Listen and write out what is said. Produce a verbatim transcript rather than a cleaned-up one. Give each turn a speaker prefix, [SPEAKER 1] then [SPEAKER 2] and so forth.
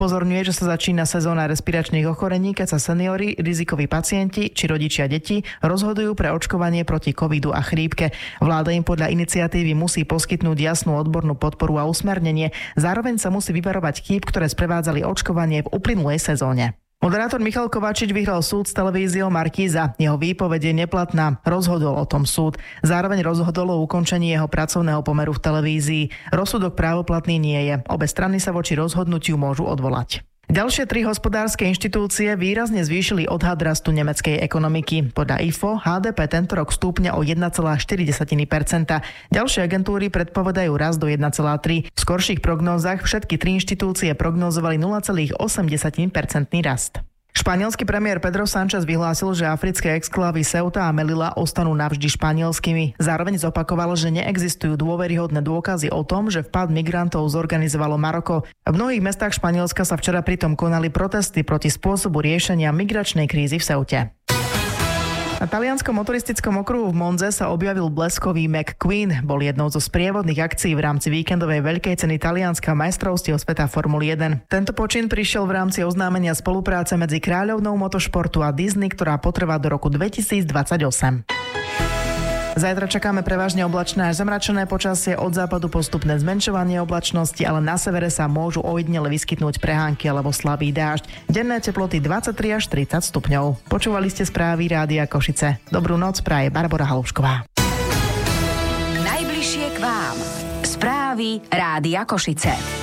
[SPEAKER 1] Upozorňuje, že sa začína sezóna respiračných ochorení, keď sa seniori, rizikoví pacienti či rodičia detí rozhodujú pre očkovanie proti covidu a chrípke. Vláda im podľa iniciatívy musí poskytnúť jasnú odbornú podporu a usmernenie. Zároveň sa musí vyvarovať chýb, ktoré sprevádzali očkovanie v uplynulej sezóne. Moderátor Michal Kovačič vyhral súd s televíziou Markíza. Jeho výpoveď je neplatná. Rozhodol o tom súd. Zároveň rozhodol o ukončení jeho pracovného pomeru v televízii. Rozsudok právoplatný nie je. Obe strany sa voči rozhodnutiu môžu odvolať. Ďalšie tri hospodárske inštitúcie výrazne zvýšili odhad rastu nemeckej ekonomiky. Podľa í ef ó há dé pé tento rok stúpne o jeden celá štyri percenta. Ďalšie agentúry predpovedajú rast do jeden celá tri. V skorších prognózach všetky tri inštitúcie prognózovali nula celá osem percenta rast. Španielsky premiér Pedro Sánchez vyhlásil, že africké exklávy Ceuta a Melilla ostanú navždy španielskými. Zároveň zopakoval, že neexistujú dôveryhodné dôkazy o tom, že vpád migrantov zorganizovalo Maroko. V mnohých mestách Španielska sa včera pritom konali protesty proti spôsobu riešenia migračnej krízy v Ceute. Na talianskom motoristickom okruhu v Monze sa objavil bleskový McQueen. Bol jednou zo sprievodných akcií v rámci víkendovej veľkej ceny Talianska majstrovstiev sveta Formuly jeden. Tento počin prišiel v rámci oznámenia spolupráce medzi kráľovnou motošportu a Disney, ktorá potrvá do roku dvetisícdvadsaťosem. Zajtra čakáme prevažne oblačné až zamračené počasie, od západu postupné zmenšovanie oblačnosti, ale na severe sa môžu ojedinele vyskytnúť prehánky alebo slabý dážď. Denné teploty dvadsaťtri až tridsať stupňov. Počúvali ste správy Rádia Košice. Dobrú noc praje Barbora Halušková.
[SPEAKER 2] Najbližšie k vám. Správy Rádia Košice.